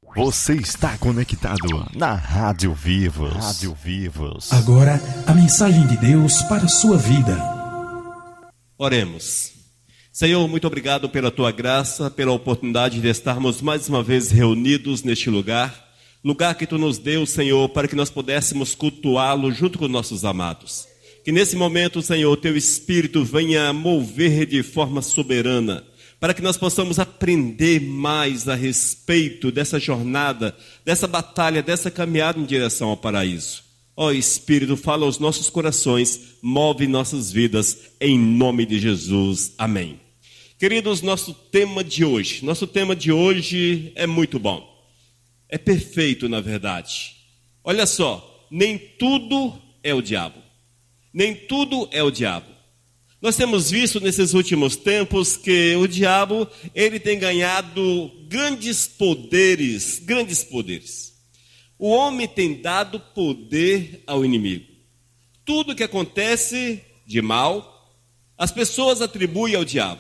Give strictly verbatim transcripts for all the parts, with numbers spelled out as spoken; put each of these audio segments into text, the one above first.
Você está conectado na Rádio Vivos. Rádio Vivos. Agora, a mensagem de Deus para a sua vida. Oremos. Senhor, muito obrigado pela Tua graça, pela oportunidade de estarmos mais uma vez reunidos neste lugar. Lugar que Tu nos deu, Senhor, para que nós pudéssemos cultuá-lo junto com nossos amados. Que nesse momento, Senhor, Teu Espírito venha mover de forma soberana, para que nós possamos aprender mais a respeito dessa jornada, dessa batalha, dessa caminhada em direção ao paraíso. Ó Espírito, fala aos nossos corações, move nossas vidas, em nome de Jesus. Amém. Queridos, nosso tema de hoje, nosso tema de hoje é muito bom. É perfeito, na verdade. Olha só, nem tudo é o diabo. Nem tudo é o diabo. Nós temos visto nesses últimos tempos que o diabo, ele tem ganhado grandes poderes, grandes poderes. O homem tem dado poder ao inimigo. Tudo que acontece de mal, as pessoas atribuem ao diabo.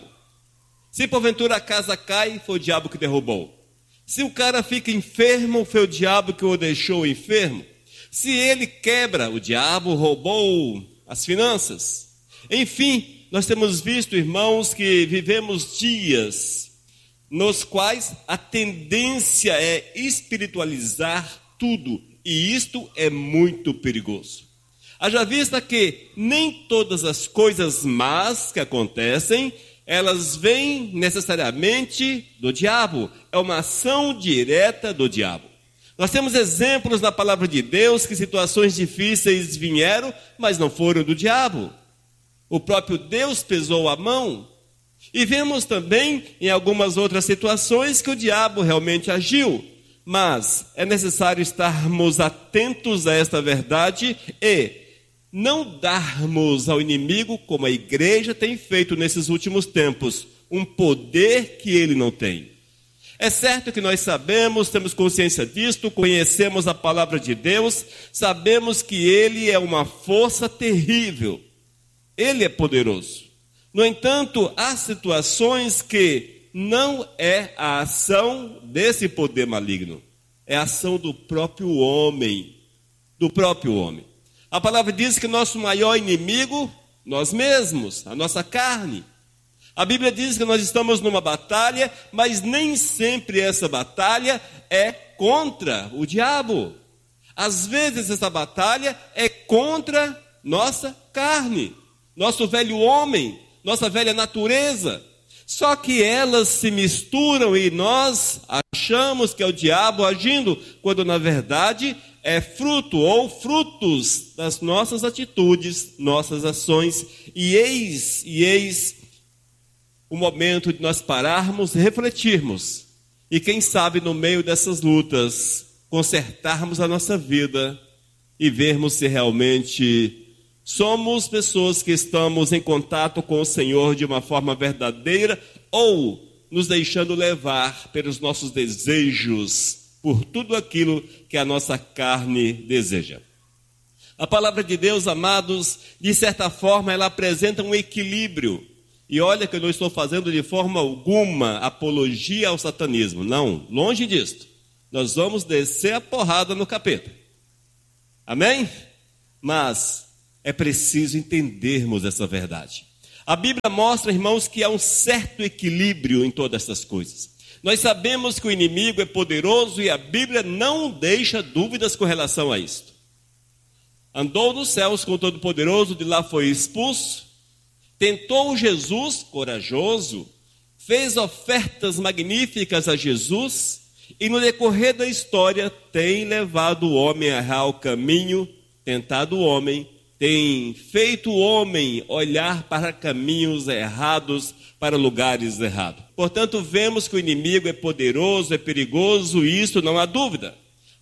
Se porventura a casa cai, foi o diabo que derrubou. Se o cara fica enfermo, foi o diabo que o deixou enfermo. Se ele quebra, o diabo roubou as finanças. Enfim, nós temos visto, irmãos, que vivemos dias nos quais a tendência é espiritualizar tudo, e isto é muito perigoso. Haja vista que nem todas as coisas más que acontecem, elas vêm necessariamente do diabo, é uma ação direta do diabo. Nós temos exemplos na palavra de Deus que situações difíceis vieram, mas não foram do diabo. O próprio Deus pesou a mão. E vemos também em algumas outras situações que o diabo realmente agiu. Mas é necessário estarmos atentos a esta verdade e não darmos ao inimigo, como a igreja tem feito nesses últimos tempos, um poder que ele não tem. É certo que nós sabemos, temos consciência disto, conhecemos a palavra de Deus, sabemos que ele é uma força terrível. Ele é poderoso. No entanto, há situações que não é a ação desse poder maligno. É a ação do próprio homem. Do próprio homem. A palavra diz que nosso maior inimigo, nós mesmos, a nossa carne. A Bíblia diz que nós estamos numa batalha, mas nem sempre essa batalha é contra o diabo. Às vezes essa batalha é contra nossa carne. Nosso velho homem, nossa velha natureza. Só que elas se misturam e nós achamos que é o diabo agindo, quando na verdade é fruto ou frutos das nossas atitudes, nossas ações. E eis, e eis o momento de nós pararmos e refletirmos. E quem sabe no meio dessas lutas, consertarmos a nossa vida e vermos se realmente somos pessoas que estamos em contato com o Senhor de uma forma verdadeira ou nos deixando levar pelos nossos desejos, por tudo aquilo que a nossa carne deseja. A palavra de Deus, amados, de certa forma ela apresenta um equilíbrio. E olha que eu não estou fazendo de forma alguma apologia ao satanismo. Não, longe disto. Nós vamos descer a porrada no capeta. Amém? Mas é preciso entendermos essa verdade. A Bíblia mostra, irmãos, que há um certo equilíbrio em todas essas coisas. Nós sabemos que o inimigo é poderoso e a Bíblia não deixa dúvidas com relação a isto. Andou nos céus com o Todo-Poderoso, de lá foi expulso. Tentou Jesus, corajoso, fez ofertas magníficas a Jesus e no decorrer da história tem levado o homem a errar o caminho, tentado o homem, tem feito o homem olhar para caminhos errados, para lugares errados. Portanto, vemos que o inimigo é poderoso, é perigoso, e isso não há dúvida.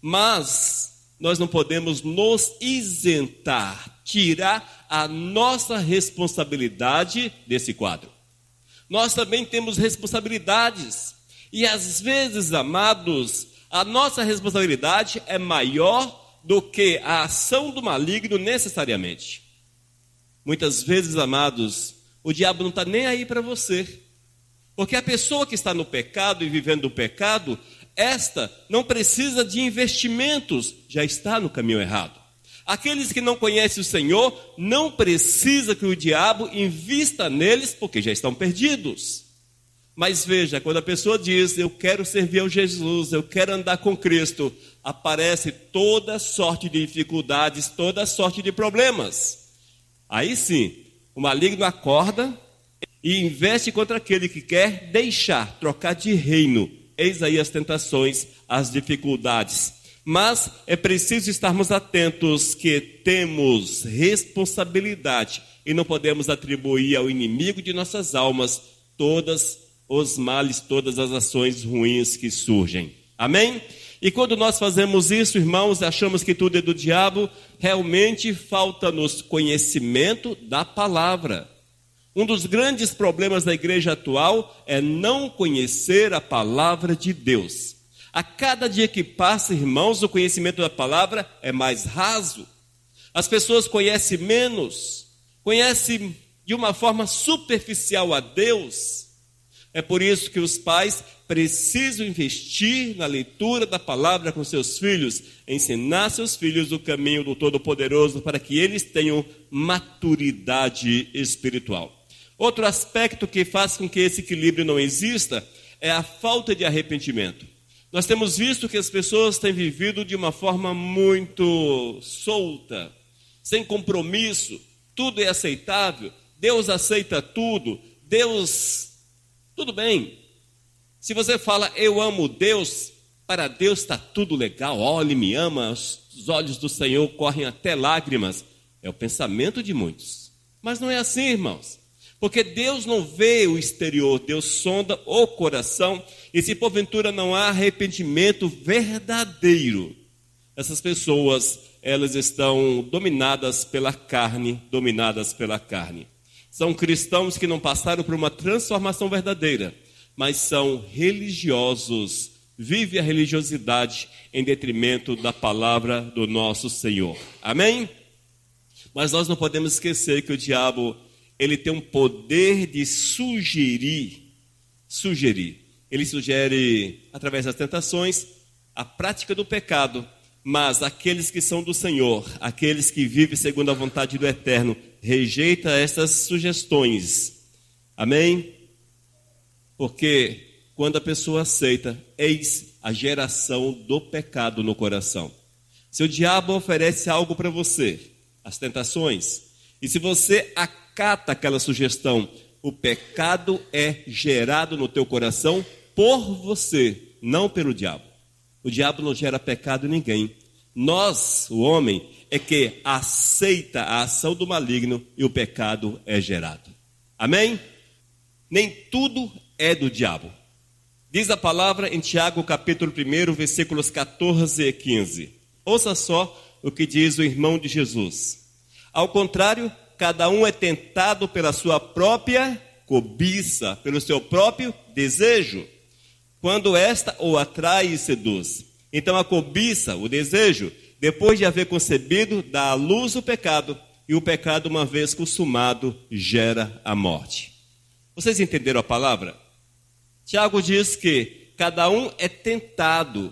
Mas nós não podemos nos isentar, tirar a nossa responsabilidade desse quadro. Nós também temos responsabilidades. E às vezes, amados, a nossa responsabilidade é maior do que a ação do maligno necessariamente. Muitas vezes, amados, o diabo não está nem aí para você. Porque a pessoa que está no pecado e vivendo o pecado, esta não precisa de investimentos, já está no caminho errado. Aqueles que não conhecem o Senhor, não precisa que o diabo invista neles, porque já estão perdidos. Mas veja, quando a pessoa diz, eu quero servir ao Jesus, eu quero andar com Cristo, aparece toda sorte de dificuldades, toda sorte de problemas. Aí sim, o maligno acorda e investe contra aquele que quer deixar, trocar de reino. Eis aí as tentações, as dificuldades. Mas é preciso estarmos atentos que temos responsabilidade e não podemos atribuir ao inimigo de nossas almas todas os males, todas as ações ruins que surgem. Amém? E quando nós fazemos isso, irmãos, achamos que tudo é do diabo, realmente falta-nos conhecimento da palavra. Um dos grandes problemas da igreja atual é não conhecer a palavra de Deus. A cada dia que passa, irmãos, o conhecimento da palavra é mais raso. As pessoas conhecem menos, conhecem de uma forma superficial a Deus. É por isso que os pais precisam investir na leitura da palavra com seus filhos, ensinar seus filhos o caminho do Todo-Poderoso para que eles tenham maturidade espiritual. Outro aspecto que faz com que esse equilíbrio não exista é a falta de arrependimento. Nós temos visto que as pessoas têm vivido de uma forma muito solta, sem compromisso, tudo é aceitável, Deus aceita tudo, Deus, tudo bem. Se você fala, eu amo Deus, para Deus está tudo legal, olha, Ele me ama, os olhos do Senhor correm até lágrimas. É o pensamento de muitos. Mas não é assim, irmãos. Porque Deus não vê o exterior, Deus sonda o coração, e se porventura não há arrependimento verdadeiro, essas pessoas, elas estão dominadas pela carne, dominadas pela carne. São cristãos que não passaram por uma transformação verdadeira, mas são religiosos, vivem a religiosidade em detrimento da palavra do nosso Senhor. Amém? Mas nós não podemos esquecer que o diabo, ele tem um poder de sugerir, sugerir. Ele sugere, através das tentações, a prática do pecado, mas aqueles que são do Senhor, aqueles que vivem segundo a vontade do Eterno, rejeita essas sugestões. Amém? Porque quando a pessoa aceita, eis a geração do pecado no coração. Se o diabo oferece algo para você, as tentações, e se você acata aquela sugestão, o pecado é gerado no teu coração por você, não pelo diabo. O diabo não gera pecado em ninguém. Nós, o homem, é que aceita a ação do maligno e o pecado é gerado. Amém? Nem tudo é do diabo. Diz a palavra em Tiago, capítulo um, versículos catorze e quinze. Ouça só o que diz o irmão de Jesus. Ao contrário, cada um é tentado pela sua própria cobiça, pelo seu próprio desejo, quando esta o atrai e seduz. Então a cobiça, o desejo, depois de haver concebido, dá à luz o pecado, e o pecado, uma vez consumado, gera a morte. Vocês entenderam a palavra? Tiago diz que cada um é tentado.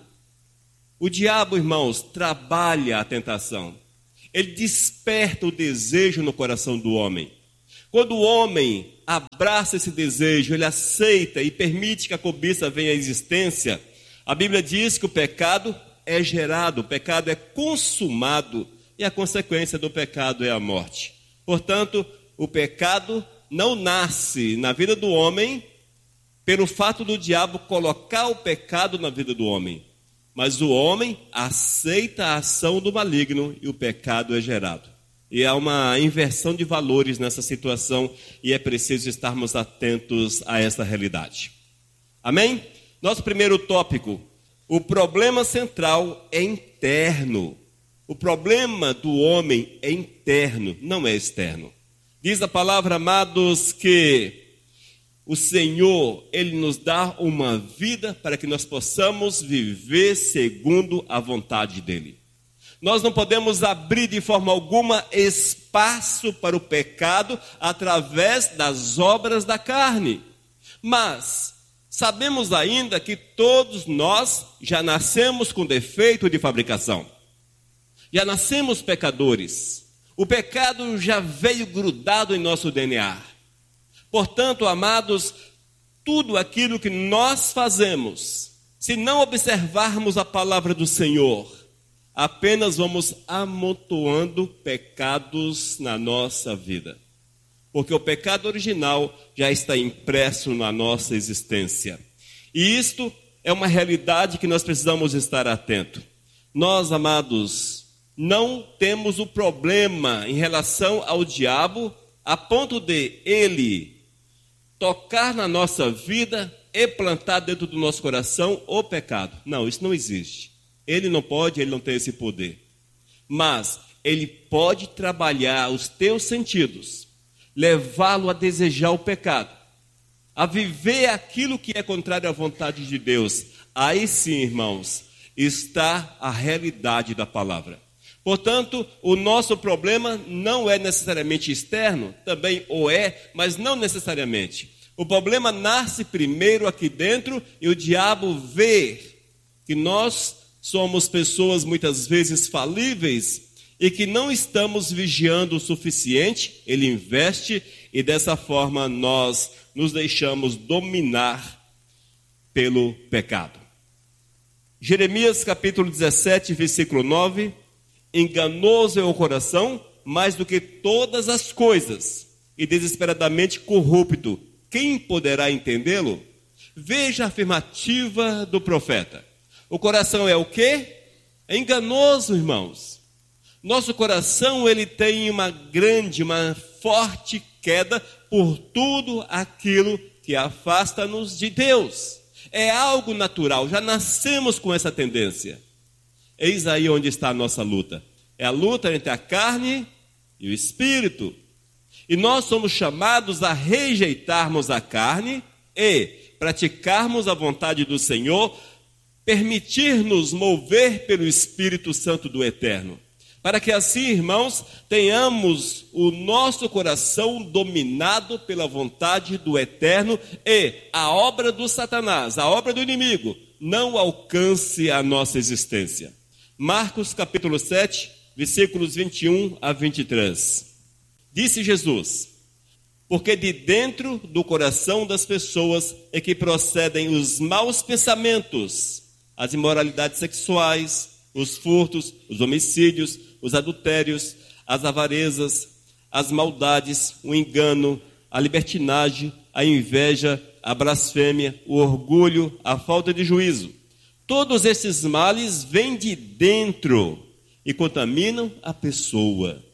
O diabo, irmãos, trabalha a tentação. Ele desperta o desejo no coração do homem. Quando o homem abraça esse desejo, ele aceita e permite que a cobiça venha à existência, a Bíblia diz que o pecado é gerado, o pecado é consumado e a consequência do pecado é a morte. Portanto, o pecado não nasce na vida do homem pelo fato do diabo colocar o pecado na vida do homem. Mas o homem aceita a ação do maligno e o pecado é gerado. E há uma inversão de valores nessa situação e é preciso estarmos atentos a essa realidade. Amém? Nosso primeiro tópico, o problema central é interno. O problema do homem é interno, não é externo. Diz a palavra, amados, que o Senhor, Ele nos dá uma vida para que nós possamos viver segundo a vontade dEle. Nós não podemos abrir de forma alguma espaço para o pecado através das obras da carne. Mas sabemos ainda que todos nós já nascemos com defeito de fabricação. Já nascemos pecadores. O pecado já veio grudado em nosso D N A. Portanto, amados, tudo aquilo que nós fazemos, se não observarmos a palavra do Senhor, apenas vamos amontoando pecados na nossa vida. Porque o pecado original já está impresso na nossa existência. E isto é uma realidade que nós precisamos estar atentos. Nós, amados, não temos o problema em relação ao diabo a ponto de ele tocar na nossa vida e plantar dentro do nosso coração o pecado. Não, isso não existe. Ele não pode, ele não tem esse poder. Mas ele pode trabalhar os teus sentidos, levá-lo a desejar o pecado, a viver aquilo que é contrário à vontade de Deus. Aí sim, irmãos, está a realidade da palavra. Portanto, o nosso problema não é necessariamente externo, também o é, mas não necessariamente. O problema nasce primeiro aqui dentro e o diabo vê que nós somos pessoas muitas vezes falíveis e que não estamos vigiando o suficiente. Ele investe e dessa forma nós nos deixamos dominar pelo pecado. Jeremias capítulo dezessete, versículo nove. Enganoso é o coração mais do que todas as coisas e desesperadamente corrupto. Quem poderá entendê-lo? Veja a afirmativa do profeta. O coração é o quê? É enganoso, irmãos. Nosso coração, ele tem uma grande, uma forte queda por tudo aquilo que afasta-nos de Deus. É algo natural, já nascemos com essa tendência. Eis aí onde está a nossa luta. É a luta entre a carne e o espírito. E nós somos chamados a rejeitarmos a carne e praticarmos a vontade do Senhor, permitir-nos mover pelo Espírito Santo do Eterno. Para que assim, irmãos, tenhamos o nosso coração dominado pela vontade do Eterno e a obra do Satanás, a obra do inimigo, não alcance a nossa existência. Marcos capítulo sete, versículos vinte e um a vinte e três. Disse Jesus: porque de dentro do coração das pessoas é que procedem os maus pensamentos, as imoralidades sexuais, os furtos, os homicídios, os adultérios, as avarezas, as maldades, o engano, a libertinagem, a inveja, a blasfêmia, o orgulho, a falta de juízo. Todos esses males vêm de dentro e contaminam a pessoa.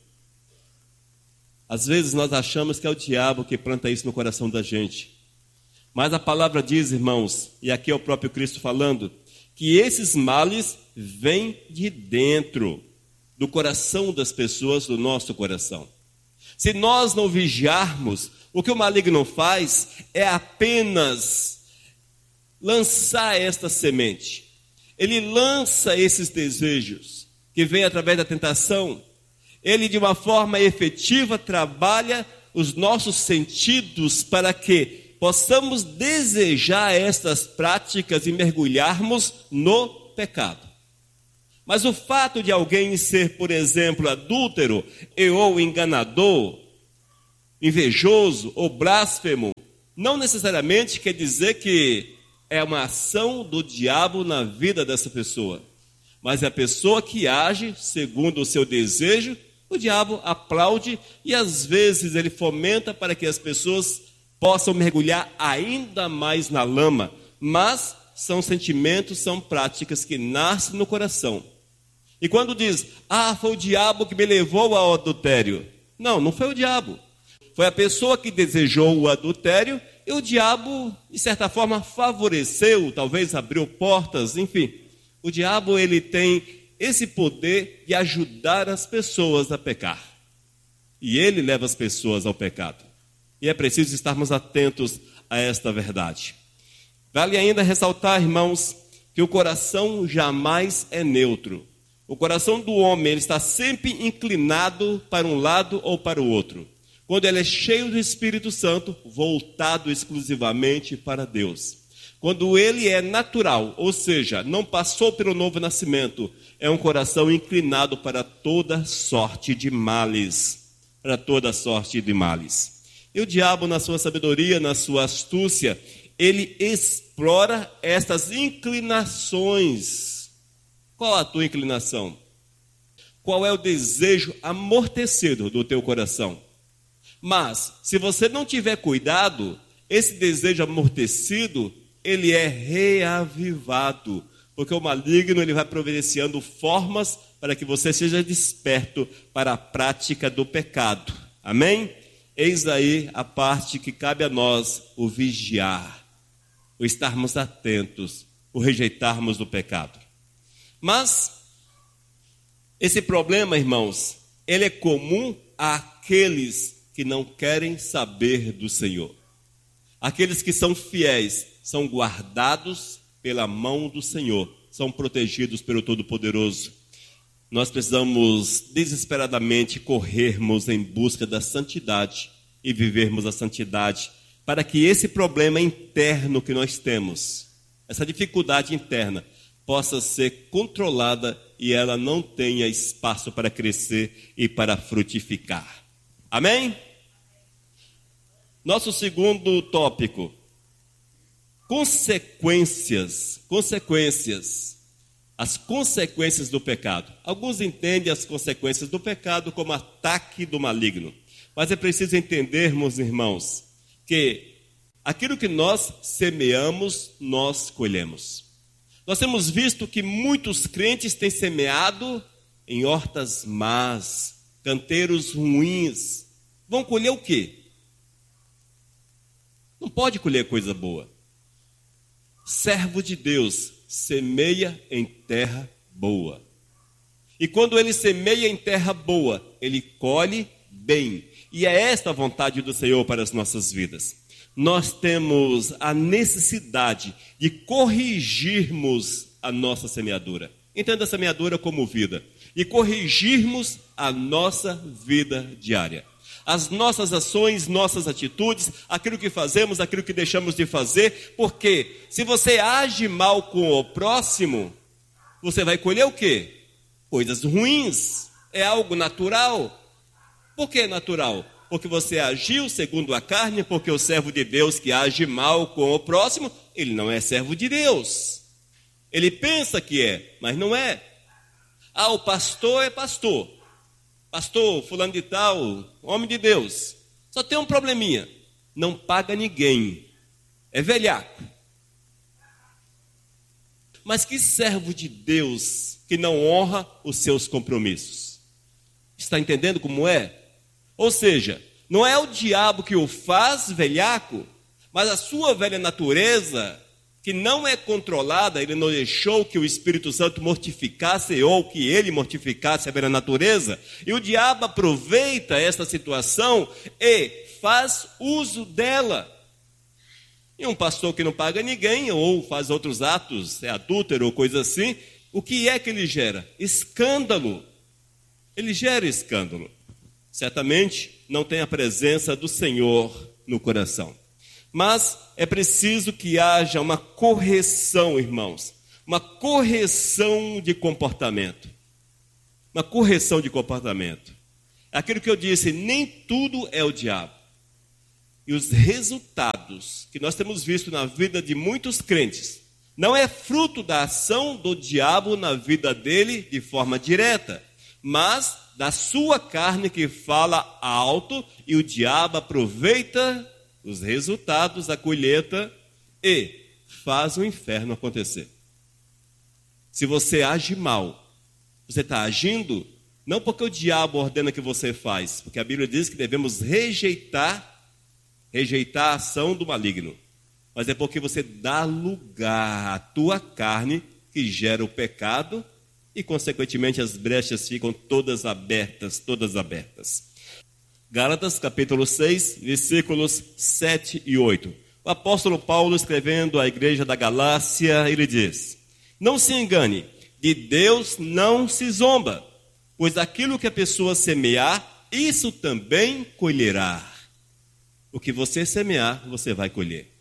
Às vezes nós achamos que é o diabo que planta isso no coração da gente. Mas a palavra diz, irmãos, e aqui é o próprio Cristo falando, que esses males vêm de dentro do coração das pessoas, do nosso coração. Se nós não vigiarmos, o que o maligno faz é apenas lançar esta semente. Ele lança esses desejos que vêm através da tentação. Ele, de uma forma efetiva, trabalha os nossos sentidos para que possamos desejar estas práticas e mergulharmos no pecado. Mas o fato de alguém ser, por exemplo, adúltero e ou enganador, invejoso ou blasfemo, não necessariamente quer dizer que é uma ação do diabo na vida dessa pessoa. Mas é a pessoa que age segundo o seu desejo, o diabo aplaude e às vezes ele fomenta para que as pessoas possam mergulhar ainda mais na lama. Mas são sentimentos, são práticas que nascem no coração. E quando diz, ah, foi o diabo que me levou ao adultério. Não, não foi o diabo. Foi a pessoa que desejou o adultério e o diabo, de certa forma, favoreceu, talvez abriu portas, enfim. O diabo, ele tem esse poder de ajudar as pessoas a pecar. E ele leva as pessoas ao pecado. E é preciso estarmos atentos a esta verdade. Vale ainda ressaltar, irmãos, que o coração jamais é neutro. O coração do homem ele está sempre inclinado para um lado ou para o outro. quando ele é cheio do Espírito Santo, voltado exclusivamente para Deus. Quando ele é natural, ou seja, não passou pelo novo nascimento, é um coração inclinado para toda sorte de males, para toda sorte de males. E o diabo, na sua sabedoria, na sua astúcia, ele explora estas inclinações. Qual a tua inclinação? Qual é o desejo amortecido do teu coração? Mas, se você não tiver cuidado, esse desejo amortecido, ele é reavivado, porque o maligno ele vai providenciando formas para que você seja desperto para a prática do pecado. Amém? Eis aí a parte que cabe a nós, o vigiar, o estarmos atentos, o rejeitarmos do pecado. Mas esse problema, irmãos, ele é comum àqueles que não querem saber do Senhor. Aqueles que são fiéis, são guardados pela mão do Senhor, são protegidos pelo Todo-Poderoso. Nós precisamos desesperadamente corrermos em busca da santidade e vivermos a santidade, para que esse problema interno que nós temos, essa dificuldade interna, possa ser controlada e ela não tenha espaço para crescer e para frutificar. Amém? Nosso segundo tópico, consequências, consequências, as consequências do pecado. Alguns entendem as consequências do pecado como ataque do maligno, mas é preciso entendermos, irmãos, que aquilo que nós semeamos, nós colhemos. Nós temos visto que muitos crentes têm semeado em hortas más, canteiros ruins. Vão colher o quê? Não pode colher coisa boa. Servo de Deus semeia em terra boa. E quando ele semeia em terra boa, ele colhe bem. E é esta a vontade do Senhor para as nossas vidas. Nós temos a necessidade de corrigirmos a nossa semeadura. Entenda a semeadura como vida. E corrigirmos a nossa vida diária. As nossas ações, nossas atitudes, aquilo que fazemos, aquilo que deixamos de fazer, porque se você age mal com o próximo, você vai colher o quê? Coisas ruins. É algo natural. Por que natural? Porque você agiu segundo a carne, porque o servo de Deus que age mal com o próximo, ele não é servo de Deus. Ele pensa que é, mas não é. Ah, o pastor é pastor. Pastor, fulano de tal, homem de Deus, só tem um probleminha, não paga ninguém, é velhaco. Mas que servo de Deus que não honra os seus compromissos? Está entendendo como é? Ou seja, não é o diabo que o faz velhaco, mas a sua velha natureza, que não é controlada, ele não deixou que o Espírito Santo mortificasse ou que ele mortificasse a velha natureza, e o diabo aproveita esta situação e faz uso dela. E um pastor que não paga ninguém ou faz outros atos, é adúltero ou coisa assim, o que é que ele gera? Escândalo. Ele gera escândalo. Certamente não tem a presença do Senhor no coração. Mas é preciso que haja uma correção, irmãos. Uma correção de comportamento. Uma correção de comportamento. Aquilo que eu disse, nem tudo é o diabo. E os resultados que nós temos visto na vida de muitos crentes não é fruto da ação do diabo na vida dele de forma direta, mas da sua carne que fala alto e o diabo aproveita os resultados, a colheita, e faz o inferno acontecer. Se você age mal, você está agindo não porque o diabo ordena que você faz, porque a Bíblia diz que devemos rejeitar, rejeitar a ação do maligno, mas é porque você dá lugar à tua carne que gera o pecado e, consequentemente, as brechas ficam todas abertas, todas abertas. Gálatas, capítulo seis, versículos sete e oito. O apóstolo Paulo, escrevendo à igreja da Galácia, ele diz: não se engane, de Deus não se zomba, pois aquilo que a pessoa semear, isso também colherá. O que você semear, você vai colher.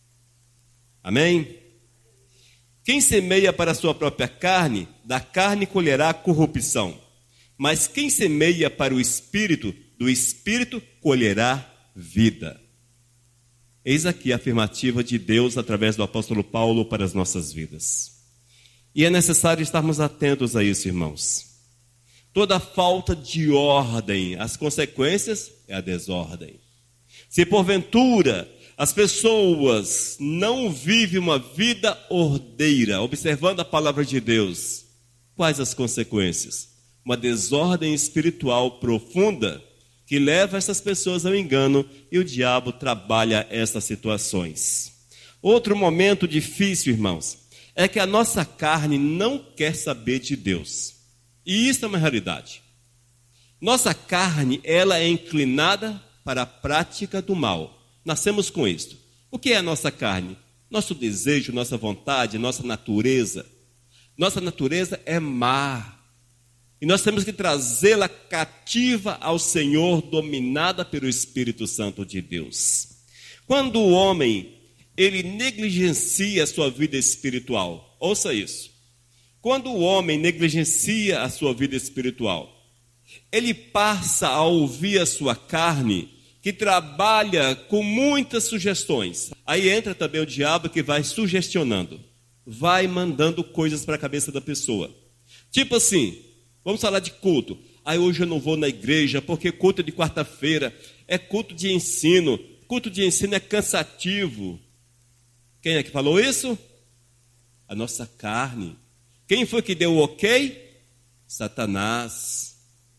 Amém? Quem semeia para a sua própria carne, da carne colherá corrupção. Mas quem semeia para o Espírito, do Espírito colherá vida. Eis aqui a afirmativa de Deus através do apóstolo Paulo para as nossas vidas. E é necessário estarmos atentos a isso, irmãos. Toda falta de ordem, as consequências é a desordem. Se porventura as pessoas não vivem uma vida ordeira, observando a palavra de Deus, quais as consequências? Uma desordem espiritual profunda que leva essas pessoas ao engano, e o diabo trabalha essas situações. Outro momento difícil, irmãos, é que a nossa carne não quer saber de Deus. E isso é uma realidade. Nossa carne, ela é inclinada para a prática do mal. Nascemos com isto. O que é a nossa carne? Nosso desejo, nossa vontade, nossa natureza. Nossa natureza é má. E nós temos que trazê-la cativa ao Senhor, dominada pelo Espírito Santo de Deus. Quando o homem, ele negligencia a sua vida espiritual, ouça isso. Quando o homem negligencia a sua vida espiritual, ele passa a ouvir a sua carne, que trabalha com muitas sugestões. Aí entra também o diabo, que vai sugestionando, vai mandando coisas para a cabeça da pessoa. Tipo assim, vamos falar de culto. Aí hoje eu não vou na igreja, porque culto é de quarta-feira, é culto de ensino. Culto de ensino é cansativo. Quem é que falou isso? A nossa carne. Quem foi que deu o ok? Satanás.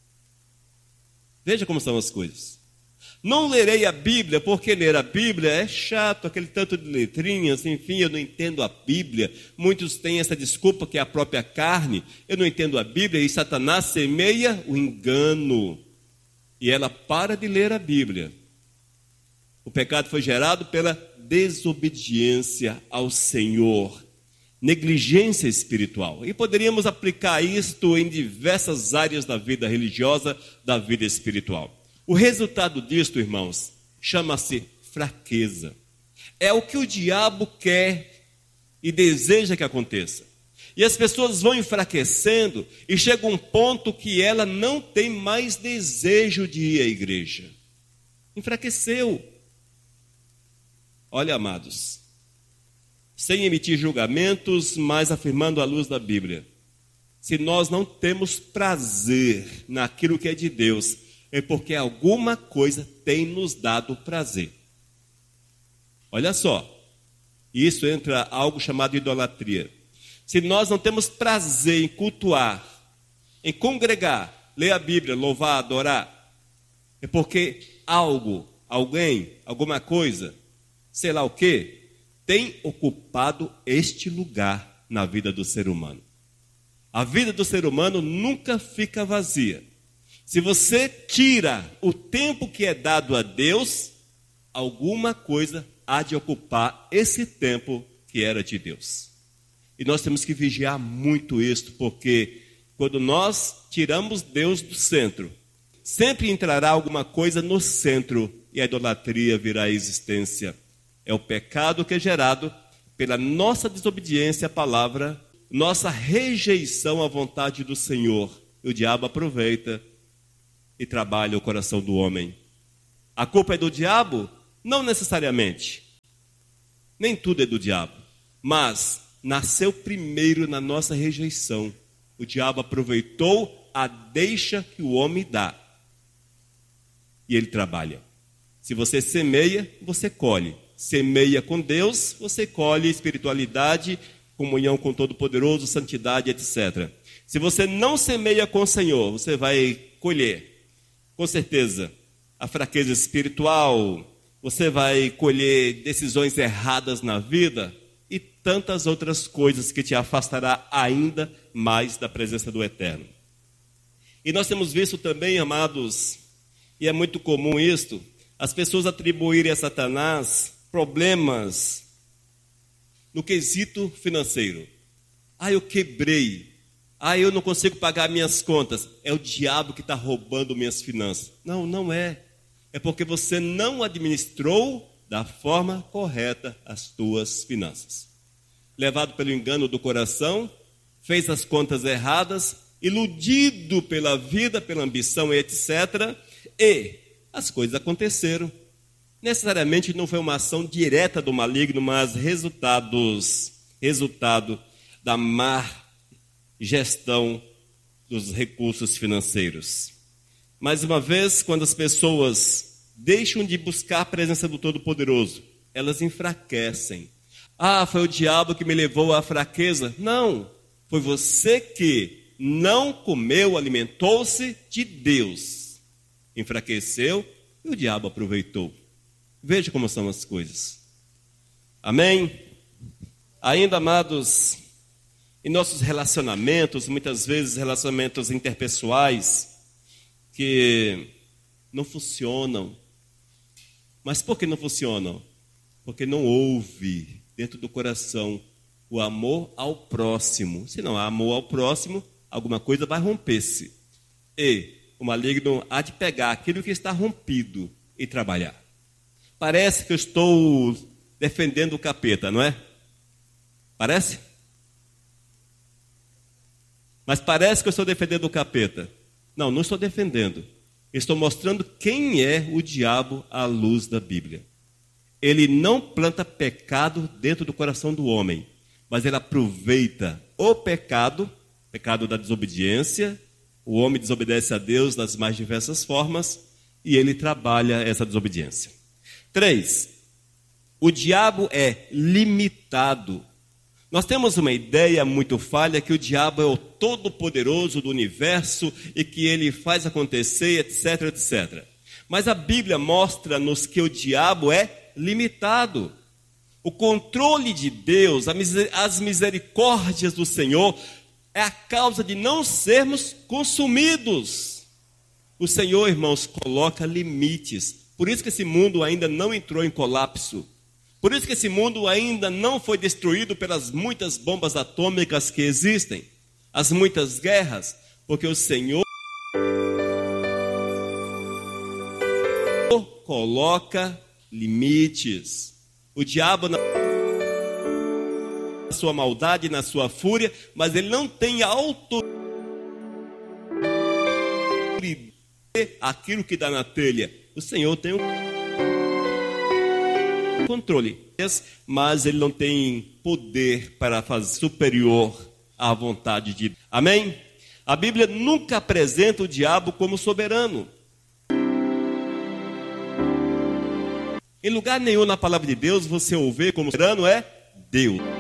Veja como são as coisas. Não lerei a Bíblia, porque ler a Bíblia é chato, aquele tanto de letrinhas, enfim, eu não entendo a Bíblia. Muitos têm essa desculpa que é a própria carne. Eu não entendo a Bíblia, e Satanás semeia o engano. E ela para de ler a Bíblia. O pecado foi gerado pela desobediência ao Senhor, negligência espiritual. E poderíamos aplicar isto em diversas áreas da vida religiosa, da vida espiritual. O resultado disto, irmãos, chama-se fraqueza. É o que o diabo quer e deseja que aconteça. E as pessoas vão enfraquecendo e chega um ponto que ela não tem mais desejo de ir à igreja. Enfraqueceu. Olha, amados, sem emitir julgamentos, mas afirmando à luz da Bíblia, se nós não temos prazer naquilo que é de Deus, é porque alguma coisa tem nos dado prazer. Olha só, isso entra algo chamado idolatria. Se nós não temos prazer em cultuar, em congregar, ler a Bíblia, louvar, adorar, é porque algo, alguém, alguma coisa, sei lá o quê, tem ocupado este lugar na vida do ser humano. A vida do ser humano nunca fica vazia. Se você tira o tempo que é dado a Deus, alguma coisa há de ocupar esse tempo que era de Deus. E nós temos que vigiar muito isto, porque quando nós tiramos Deus do centro, sempre entrará alguma coisa no centro e a idolatria virá à existência. É o pecado que é gerado pela nossa desobediência à palavra, nossa rejeição à vontade do Senhor. E o diabo aproveita e trabalha o coração do homem. A culpa é do diabo? Não necessariamente. Nem tudo é do diabo. Mas nasceu primeiro na nossa rejeição. O diabo aproveitou a deixa que o homem dá. E ele trabalha. Se você semeia, você colhe. Semeia com Deus, você colhe espiritualidade, comunhão com o Todo-Poderoso, santidade, etcétera. Se você não semeia com o Senhor, você vai colher. Com certeza, a fraqueza espiritual, você vai colher decisões erradas na vida e tantas outras coisas que te afastará ainda mais da presença do Eterno. E nós temos visto também, amados, e é muito comum isto, as pessoas atribuírem a Satanás problemas no quesito financeiro. Ah, eu quebrei, Ah, eu não consigo pagar minhas contas. É o diabo que está roubando minhas finanças. Não, não é. É porque você não administrou da forma correta as tuas finanças. Levado pelo engano do coração, fez as contas erradas, iludido pela vida, pela ambição, etcétera. E as coisas aconteceram. Necessariamente não foi uma ação direta do maligno, mas resultados, resultado da má gestão dos recursos financeiros. Mais uma vez, quando as pessoas deixam de buscar a presença do Todo-Poderoso, elas enfraquecem. Ah, foi o diabo que me levou à fraqueza. Não, foi você que não comeu, alimentou-se de Deus. Enfraqueceu e o diabo aproveitou. Veja como são as coisas. Amém? Ainda, amados, em nossos relacionamentos, muitas vezes relacionamentos interpessoais, que não funcionam. Mas por que não funcionam? Porque não houve dentro do coração o amor ao próximo. Se não há amor ao próximo, alguma coisa vai romper-se. E o maligno há de pegar aquilo que está rompido e trabalhar. Parece que eu estou defendendo o capeta, não é? Parece? Mas parece que eu estou defendendo o capeta. Não, não estou defendendo. Estou mostrando quem é o diabo à luz da Bíblia. Ele não planta pecado dentro do coração do homem, mas ele aproveita o pecado, pecado da desobediência. O homem desobedece a Deus das mais diversas formas e ele trabalha essa desobediência. Três, o diabo é limitado. Nós temos uma ideia muito falha que o diabo é o todo-poderoso do universo e que ele faz acontecer, etc, etcétera. Mas a Bíblia mostra-nos que o diabo é limitado. O controle de Deus, as misericórdias do Senhor, é a causa de não sermos consumidos. O Senhor, irmãos, coloca limites. Por isso que esse mundo ainda não entrou em colapso. Por isso que esse mundo ainda não foi destruído pelas muitas bombas atômicas que existem, as muitas guerras, porque o Senhor coloca limites. O diabo na sua maldade, na sua fúria, mas ele não tem autoridade aquilo que dá na telha. O Senhor tem um controle, mas ele não tem poder para fazer superior à vontade de Deus. Amém? A Bíblia nunca apresenta o diabo como soberano. Em lugar nenhum na palavra de Deus você o vê como soberano é Deus.